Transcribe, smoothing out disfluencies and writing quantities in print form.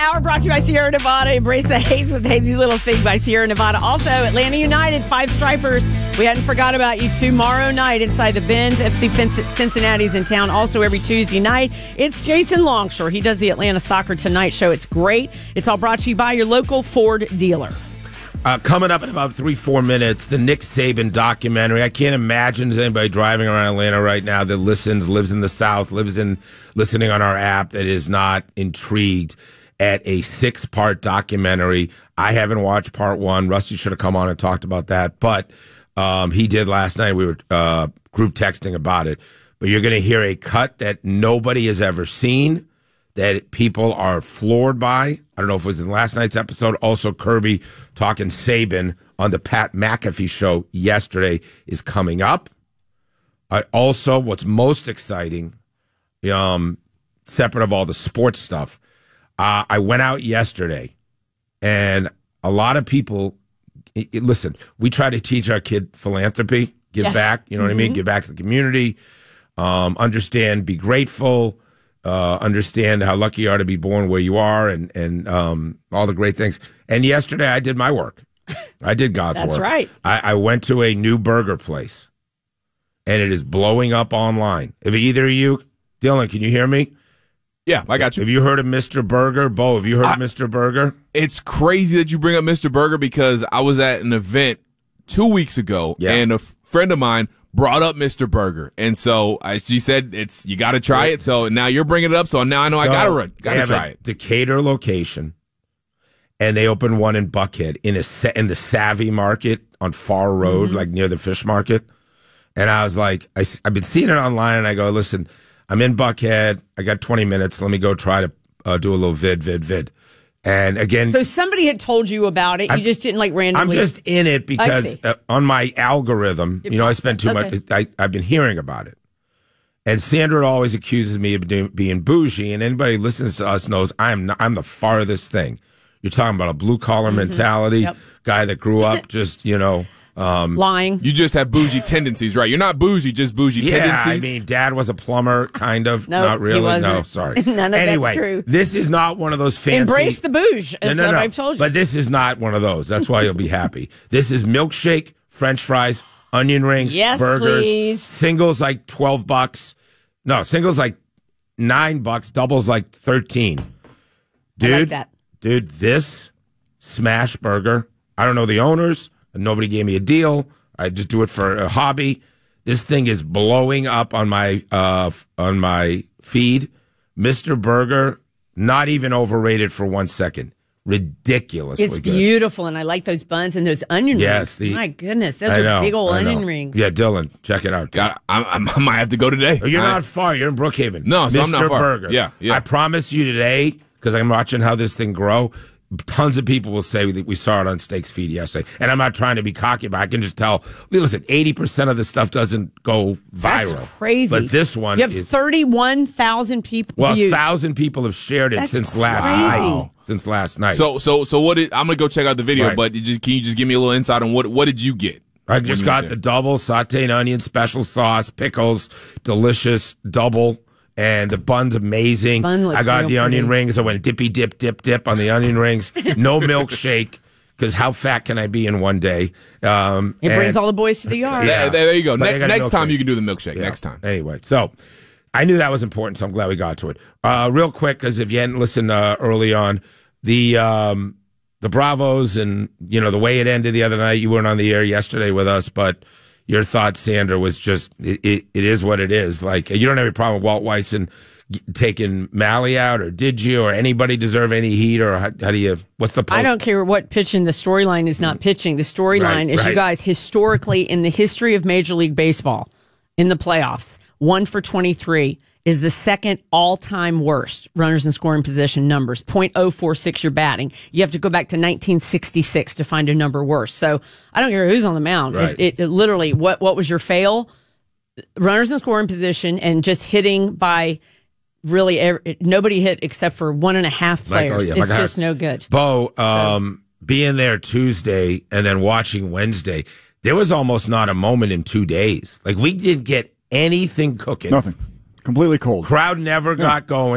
hour brought to you by Sierra Nevada. Embrace the haze with Hazy Little Thing by Sierra Nevada. Also, Atlanta United, 5 Stripers. We hadn't forgot about you tomorrow night inside the Benz. FC Cincinnati's in town also every Tuesday night. It's Jason Longshore. He does the Atlanta Soccer Tonight show. It's great. It's all brought to you by your local Ford dealer. Coming up in about 3-4 minutes, the Nick Saban documentary. I can't imagine there's anybody driving around Atlanta right now that lives in the South, listening on our app that is not intrigued at a 6-part documentary. I haven't watched part 1. Rusty should have come on and talked about that, but he did last night. We were group texting about it. But you're going to hear a cut that nobody has ever seen, that people are floored by. I don't know if it was in last night's episode. Also, Kirby talking Saban on the Pat McAfee show yesterday is coming up. Also, what's most exciting, separate of all the sports stuff, I went out yesterday, and a lot of people, listen, we try to teach our kid philanthropy, give back, you know what I mean? Give back to the community, understand, be grateful, understand how lucky you are to be born where you are, and all the great things. And yesterday I did my work. I did God's work. That's right. I went to a new burger place, and it is blowing up online. If either of you, Dylan, can you hear me? Yeah, I got you. Have you heard of Mr. Burger? Bo, have you heard of Mr. Burger? It's crazy that you bring up Mr. Burger because I was at an event 2 weeks ago, and a friend of mine brought up Mr. Burger. And so she said, you got to try it. So now you're bringing it up. So now I know I got to try it. Decatur location, and they opened one in Buckhead in the Savvy Market on Far Road, like near the fish market. And I was like, I've been seeing it online, and I go, listen, I'm in Buckhead. I got 20 minutes. Let me go try to do a little vid. And again, so somebody had told you about it. You just didn't randomly. I'm just in it because on my algorithm, I spend too much. I've been hearing about it. And Sandra always accuses me of being bougie. And anybody who listens to us knows I'm the farthest thing. You're talking about a blue collar mentality, guy that grew up just, lying. You just have bougie tendencies, right? You're not bougie, just bougie tendencies. I mean, Dad was a plumber, kind of. No, not really. He wasn't. No, sorry. None of that's true. This is not one of those fancy. Embrace the bouge, is what I've told you. But this is not one of those. That's why you'll be happy. This is milkshake, French fries, onion rings, burgers. Please. Singles like $12. No, singles like $9. Doubles like $13. Dude, I like that. Dude, this smash burger. I don't know the owners. Nobody gave me a deal. I just do it for a hobby. This thing is blowing up on my feed. Mr. Burger, not even overrated for 1 second. Ridiculously It's good. Beautiful, and I like those buns and those onion rings. My goodness, those are big old onion rings. Yeah, Dylan, check it out. I might have to go today. You're not far. You're in Brookhaven. No, so Mr. I'm not far. Burger. Yeah. I promise you today, because I'm watching how this thing grow. Tons of people will say that we saw it on Steak's feed yesterday. And I'm not trying to be cocky, but I can just tell. Listen, 80% of the stuff doesn't go viral. That's crazy. But this one you have 31,000 people. Well, views. 1,000 people have shared it since last night. Since last night. So what I'm gonna go check out the video, but can you just give me a little insight on what did you get? I just got the double sauteed onion, special sauce, pickles, delicious double. And the bun's amazing. I got the onion rings. I went dippy dip, dip, dip on the onion rings. No milkshake, because how fat can I be in one day? It brings all the boys to the yard. Yeah, there you go. Next time you can do the milkshake. Yeah. Next time. Anyway, so I knew that was important, so I'm glad we got to it. Real quick, because if you hadn't listened early on, the Bravos and, the way it ended the other night, you weren't on the air yesterday with us, but your thought, Sandra, was just, it is what it is. Like, you don't have any problem with Walt Weissen taking Malley out, or did you, or anybody deserve any heat, or how do you, what's the post? I don't care what pitching. The storyline is not pitching. The storyline is you guys historically, in the history of Major League Baseball, in the playoffs, 1 for 23 is the second all-time worst runners in scoring position numbers. .046 you're batting. You have to go back to 1966 to find a number worse. So I don't care who's on the mound. Right. It literally, what was your fail? Runners in scoring position and just hitting by really nobody hit except for 1.5 players. It's just no good. Bo, being there Tuesday and then watching Wednesday, there was almost not a moment in 2 days. Like, we didn't get anything cooking. Nothing. Completely cold. Crowd never got going.